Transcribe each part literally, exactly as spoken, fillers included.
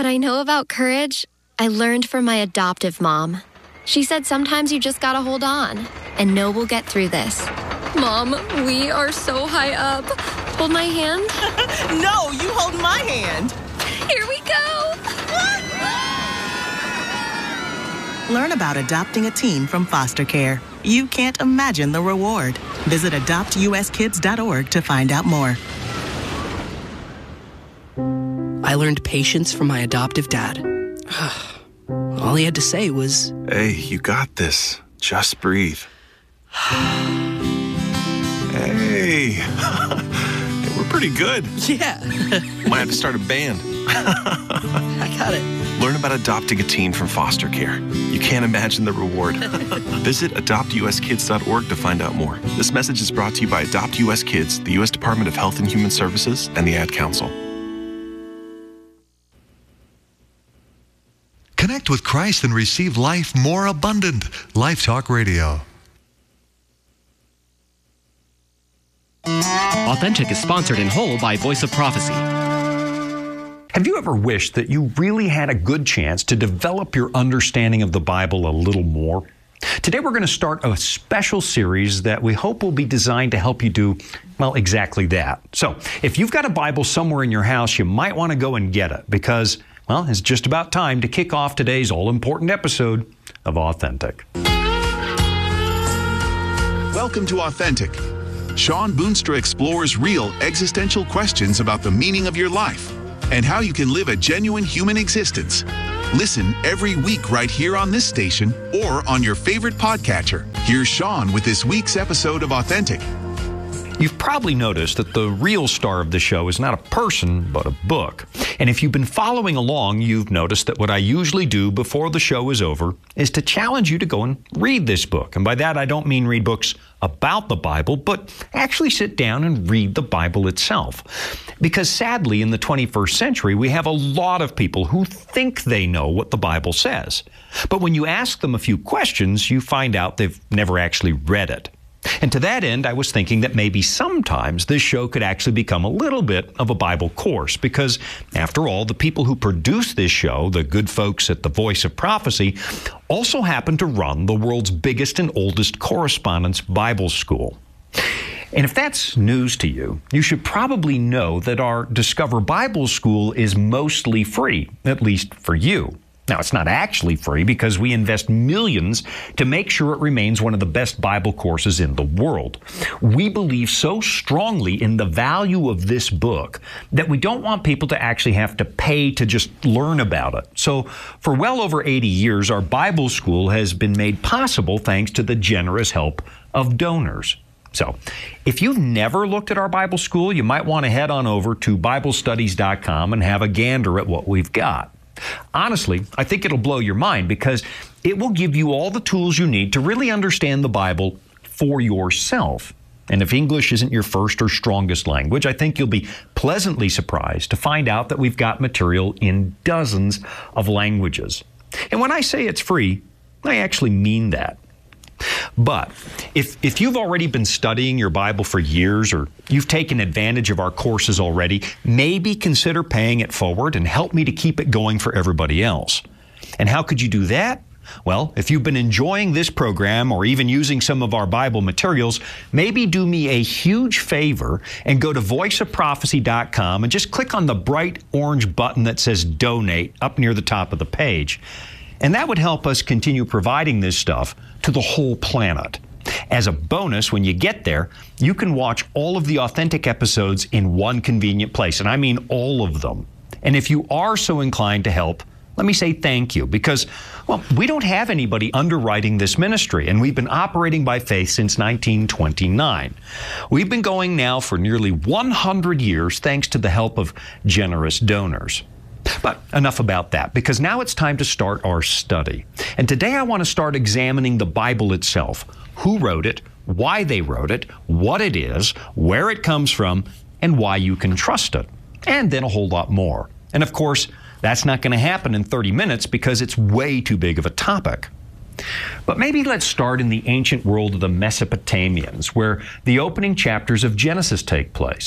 What I know about courage, I learned from my adoptive mom. She said sometimes you just gotta hold on and know we'll get through this. Mom, we are so high up. Hold my hand. No, you hold my hand. Here we go. Learn about adopting a teen from foster care. You can't imagine the reward. Visit adopt U S kids dot org to find out more. I learned patience from my adoptive dad. All he had to say was, "Hey, you got this. Just breathe." Hey, we're pretty good. yeah. Might have to start a band. I got it. Learn about adopting a teen from foster care. You can't imagine the reward. Visit adopt U S kids dot org to find out more. This message is brought to you by Adopt U S Kids, the U S Department of Health and Human Services, and the Ad Council. Connect with Christ and receive life more abundant. Life Talk Radio. Authentic is sponsored in whole by Voice of Prophecy. Have you ever wished that you really had a good chance to develop your understanding of the Bible a little more? Today we're going to start a special series that we hope will be designed to help you do, well, exactly that. So, if you've got a Bible somewhere in your house, you might want to go and get it because, well, it's just about time to kick off today's all-important episode of Authentic. Welcome to Authentic. Sean Boonstra explores real existential questions about the meaning of your life and how you can live a genuine human existence. Listen every week right here on this station or on your favorite podcatcher. Here's Sean with this week's episode of Authentic. You've probably noticed that the real star of the show is not a person, but a book. And if you've been following along, you've noticed that what I usually do before the show is over is to challenge you to go and read this book. And by that, I don't mean read books about the Bible, but actually sit down and read the Bible itself. Because sadly, in the twenty-first century, we have a lot of people who think they know what the Bible says. But when you ask them a few questions, you find out they've never actually read it. And to that end, I was thinking that maybe sometimes this show could actually become a little bit of a Bible course because, after all, the people who produce this show, the good folks at the Voice of Prophecy, also happen to run the world's biggest and oldest correspondence Bible school. And if that's news to you, you should probably know that our Discover Bible School is mostly free, at least for you. Now, it's not actually free because we invest millions to make sure it remains one of the best Bible courses in the world. We believe so strongly in the value of this book that we don't want people to actually have to pay to just learn about it. So, for well over eighty years, our Bible school has been made possible thanks to the generous help of donors. So, if you've never looked at our Bible school, you might want to head on over to Bible Studies dot com and have a gander at what we've got. Honestly, I think it'll blow your mind because it will give you all the tools you need to really understand the Bible for yourself. And if English isn't your first or strongest language, I think you'll be pleasantly surprised to find out that we've got material in dozens of languages. And when I say it's free, I actually mean that. But if, if you've already been studying your Bible for years or you've taken advantage of our courses already, maybe consider paying it forward and help me to keep it going for everybody else. And how could you do that? Well, if you've been enjoying this program or even using some of our Bible materials, maybe do me a huge favor and go to voice of prophecy dot com and just click on the bright orange button that says Donate up near the top of the page. And that would help us continue providing this stuff to the whole planet. As a bonus, when you get there, you can watch all of the Authentic episodes in one convenient place, and I mean all of them. And if you are so inclined to help, let me say thank you, because, well, we don't have anybody underwriting this ministry, and we've been operating by faith since nineteen twenty-nine. We've been going now for nearly one hundred years thanks to the help of generous donors. But enough about that, because now it's time to start our study. And today I want to start examining the Bible itself. Who wrote it, why they wrote it, what it is, where it comes from, and why you can trust it. And then a whole lot more. And of course, that's not going to happen in thirty minutes because it's way too big of a topic. But maybe let's start in the ancient world of the Mesopotamians, where the opening chapters of Genesis take place.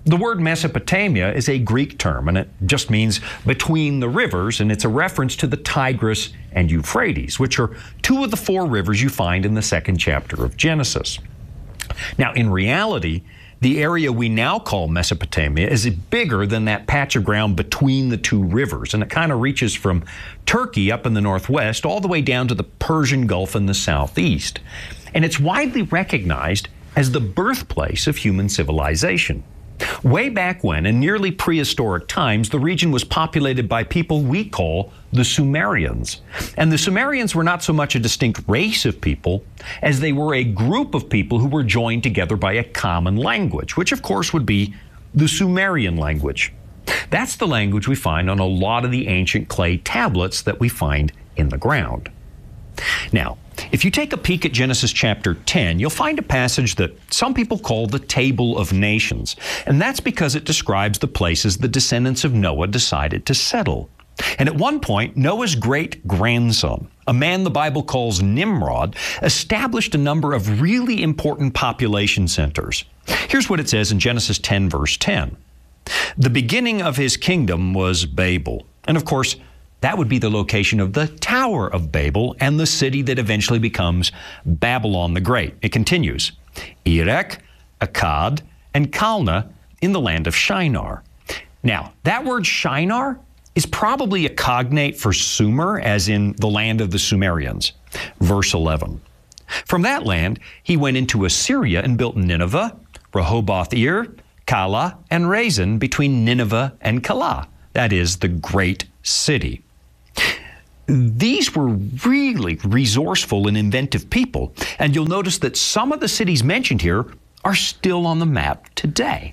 The word Mesopotamia is a Greek term, and it just means between the rivers, and it's a reference to the Tigris and Euphrates, which are two of the four rivers you find in the second chapter of Genesis. Now, in reality, the area we now call Mesopotamia is bigger than that patch of ground between the two rivers, and it kind of reaches from Turkey up in the northwest all the way down to the Persian Gulf in the southeast. And it's widely recognized as the birthplace of human civilization. Way back when, in nearly prehistoric times, the region was populated by people we call the Sumerians. And the Sumerians were not so much a distinct race of people as they were a group of people who were joined together by a common language, which of course would be the Sumerian language. That's the language we find on a lot of the ancient clay tablets that we find in the ground. Now, if you take a peek at Genesis chapter ten, you'll find a passage that some people call the Table of Nations, and that's because it describes the places the descendants of Noah decided to settle. And at one point, Noah's great-grandson, a man the Bible calls Nimrod, established a number of really important population centers. Here's what it says in Genesis ten, verse ten. The beginning of his kingdom was Babel, and of course, that would be the location of the Tower of Babel and the city that eventually becomes Babylon the Great. It continues, Erech, Akkad, and Calneh in the land of Shinar. Now, that word Shinar is probably a cognate for Sumer, as in the land of the Sumerians. Verse eleven. From that land, he went into Assyria and built Nineveh, Rehoboth-ir, Calah, and Resen between Nineveh and Calah. That is the great city. These were really resourceful and inventive people, and you'll notice that some of the cities mentioned here are still on the map today.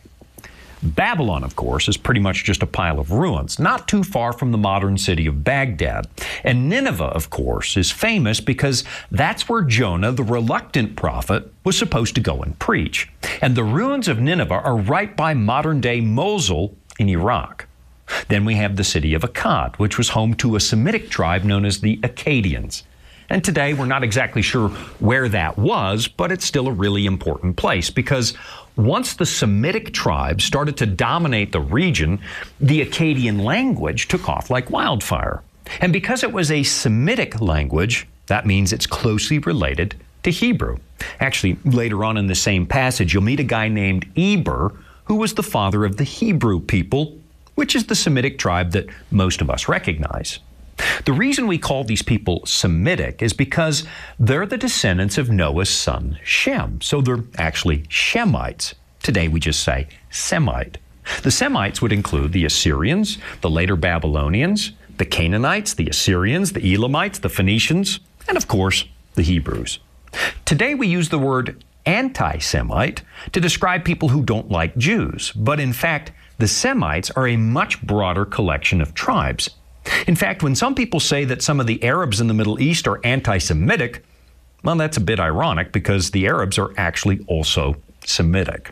Babylon, of course, is pretty much just a pile of ruins, not too far from the modern city of Baghdad. And Nineveh, of course, is famous because that's where Jonah, the reluctant prophet, was supposed to go and preach. And the ruins of Nineveh are right by modern-day Mosul in Iraq. Then we have the city of Akkad, which was home to a Semitic tribe known as the Akkadians. And today we're not exactly sure where that was, but it's still a really important place because once the Semitic tribes started to dominate the region, the Akkadian language took off like wildfire. And because it was a Semitic language, that means it's closely related to Hebrew. Actually, later on in the same passage, you'll meet a guy named Eber, who was the father of the Hebrew people, which is the Semitic tribe that most of us recognize. The reason we call these people Semitic is because they're the descendants of Noah's son Shem, so they're actually Shemites. Today we just say Semite. The Semites would include the Assyrians, the later Babylonians, the Canaanites, the Assyrians, the Elamites, the Phoenicians, and of course, the Hebrews. Today we use the word anti-Semite to describe people who don't like Jews, but in fact, the Semites are a much broader collection of tribes. In fact, when some people say that some of the Arabs in the Middle East are anti-Semitic, well, that's a bit ironic because the Arabs are actually also Semitic.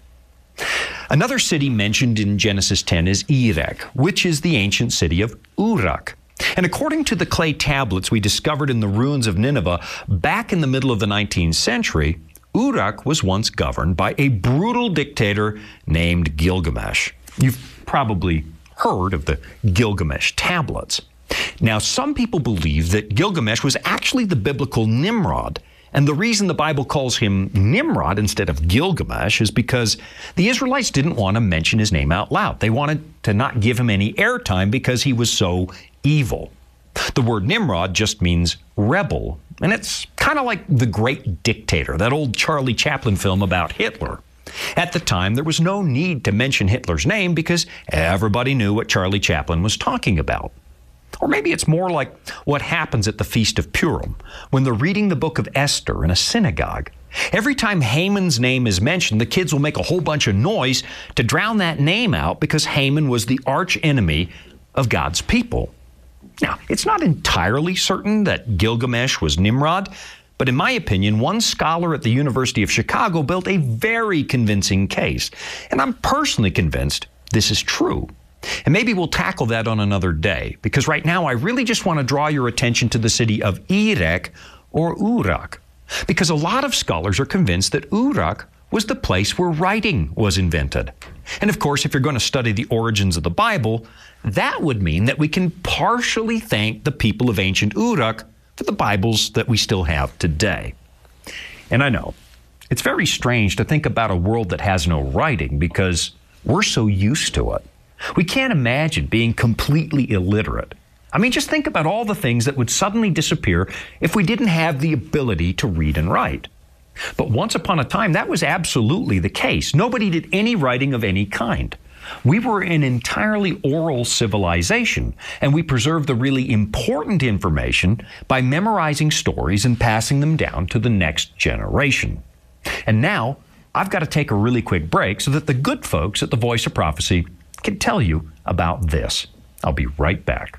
Another city mentioned in Genesis ten is Erech, which is the ancient city of Uruk. And according to the clay tablets we discovered in the ruins of Nineveh back in the middle of the nineteenth century, Uruk was once governed by a brutal dictator named Gilgamesh. You've probably heard of the Gilgamesh tablets. Now, some people believe that Gilgamesh was actually the biblical Nimrod, and the reason the Bible calls him Nimrod instead of Gilgamesh is because the Israelites didn't want to mention his name out loud. They wanted to not give him any airtime because he was so evil. The word Nimrod just means rebel, and it's kind of like The Great Dictator, that old Charlie Chaplin film about Hitler. At the time, there was no need to mention Hitler's name because everybody knew what Charlie Chaplin was talking about. Or maybe it's more like what happens at the Feast of Purim, when they're reading the book of Esther in a synagogue. Every time Haman's name is mentioned, the kids will make a whole bunch of noise to drown that name out because Haman was the arch enemy of God's people. Now, it's not entirely certain that Gilgamesh was Nimrod, but in my opinion, one scholar at the University of Chicago built a very convincing case. And I'm personally convinced this is true. And maybe we'll tackle that on another day, because right now I really just want to draw your attention to the city of Erech or Uruk, because a lot of scholars are convinced that Uruk was the place where writing was invented. And of course, if you're going to study the origins of the Bible, that would mean that we can partially thank the people of ancient Uruk for the Bibles that we still have today. And I know, it's very strange to think about a world that has no writing because we're so used to it. We can't imagine being completely illiterate. I mean, just think about all the things that would suddenly disappear if we didn't have the ability to read and write. But once upon a time, that was absolutely the case. Nobody did any writing of any kind. We were an entirely oral civilization, and we preserved the really important information by memorizing stories and passing them down to the next generation. And now, I've got to take a really quick break so that the good folks at the Voice of Prophecy can tell you about this. I'll be right back.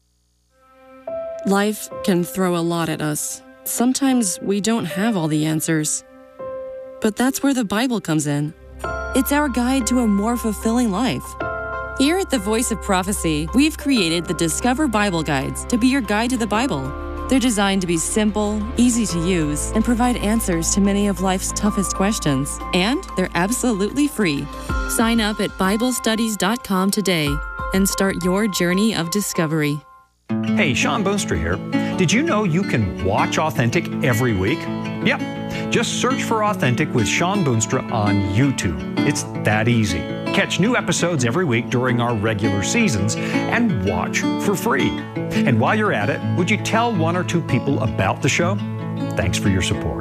Life can throw a lot at us. Sometimes we don't have all the answers. But that's where the Bible comes in. It's our guide to a more fulfilling life. Here at the Voice of Prophecy, we've created the Discover Bible Guides to be your guide to the Bible. They're designed to be simple, easy to use, and provide answers to many of life's toughest questions. And they're absolutely free. Sign up at Bible Studies dot com today and start your journey of discovery. Hey, Sean Boonstra here. Did you know you can watch Authentic every week? Yep. Just search for Authentic with Sean Boonstra on YouTube. It's that easy. Catch new episodes every week during our regular seasons and watch for free. And while you're at it, would you tell one or two people about the show? Thanks for your support.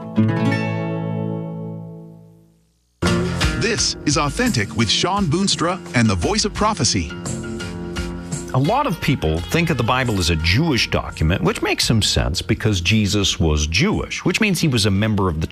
This is Authentic with Sean Boonstra and the Voice of Prophecy. A lot of people think of the Bible as a Jewish document, which makes some sense because Jesus was Jewish, which means he was a member of the